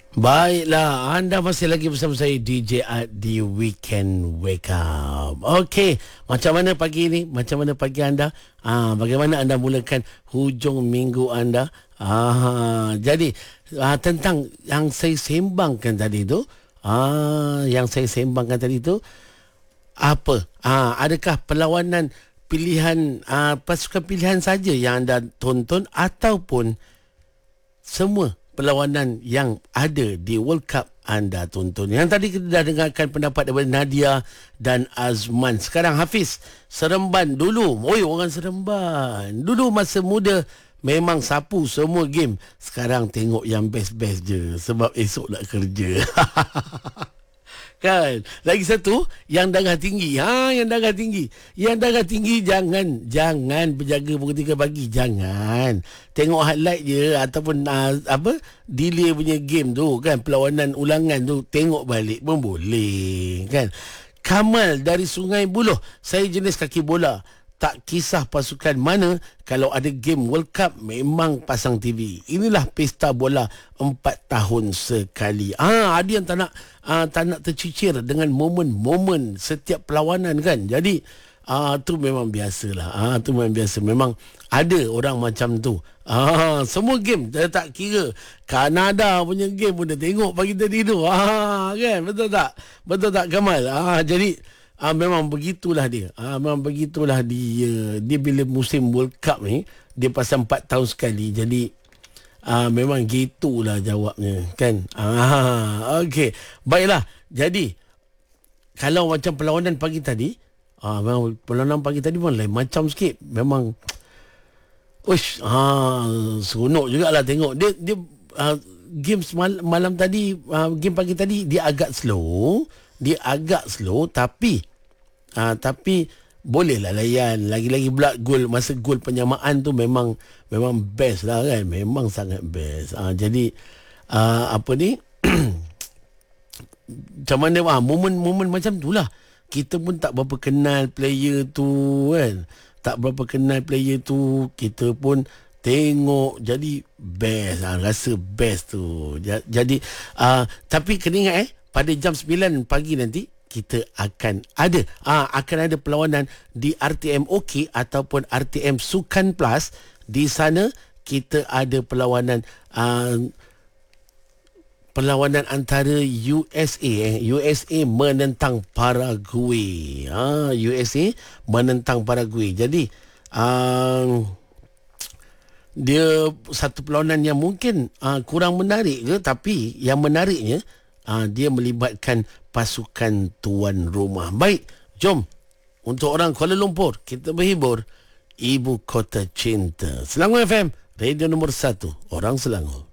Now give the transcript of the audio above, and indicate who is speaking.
Speaker 1: Baiklah, anda masih lagi bersama saya DJ di Weekend Wake Up. Okey, macam mana pagi ini? Macam mana pagi anda? Bagaimana anda mulakan hujung minggu anda? Jadi tentang yang saya sembangkan tadi tu, apa? Adakah perlawanan pilihan pasukan pilihan saja yang anda tonton ataupun semua perlawanan yang ada di World Cup anda tonton? Yang tadi kita dah dengarkan pendapat daripada Nadia dan Azman. Sekarang Hafiz, Seremban dulu. Orang Seremban dulu masa muda memang sapu semua game. Sekarang tengok yang best-best je sebab esok nak kerja. Kan? Lagi satu, yang darah tinggi. Yang darah tinggi jangan berjaga pukul 3 pagi. Jangan. Tengok highlight je ataupun delay punya game tu kan, perlawanan ulangan tu, tengok balik pun boleh kan. Kamal dari Sungai Buloh, saya jenis kaki bola. Tak kisah pasukan mana, kalau ada game World Cup memang pasang TV. Inilah pesta bola 4 tahun sekali. Ada yang tak nak tercicir dengan momen-momen setiap perlawanan kan. Jadi tu memang biasalah. Tu memang biasa. Memang ada orang macam tu. Semua game tak kira. Kanada punya game pun dah tengok pagi tadi tu. Kan, betul tak? Betul tak Kamal? Jadi memang begitulah dia. Memang begitulah dia. Dia bila musim World Cup ni, dia pasang 4 tahun sekali. Jadi memang gitulah jawabnya kan. Okey. Baiklah. Jadi kalau macam perlawanan pagi tadi, memang perlawanan pagi tadi pun lain macam sikit. Memang seronok jugalah tengok. Dia game malam tadi, game pagi tadi dia agak slow. Tapi bolehlah layan. Lagi-lagi pula masa gol penyamaan tu memang best lah kan. Memang sangat best. Jadi macam mana momen macam tu lah. Kita pun tak berapa kenal player tu kan. Kita pun tengok. Jadi best. Rasa best tu. Jadi tapi kena ingat pada jam 9 pagi nanti kita akan ada perlawanan di RTM OK ataupun RTM Sukan Plus. Di sana kita ada perlawanan antara USA menentang Paraguay. Jadi dia satu perlawanan yang mungkin kurang menarik ke, tapi yang menariknya dia melibatkan pasukan tuan rumah. Baik, jom untuk orang Kuala Lumpur kita berhibur. Ibu Kota Cinta, Selangor FM, radio nombor 1 orang Selangor.